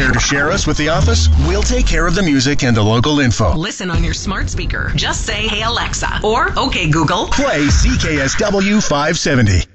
Care to share us with the office? We'll take care of the music and the local info. Listen on your smart speaker. Just say, "Hey Alexa," or "Okay Google." Play CKSW 570.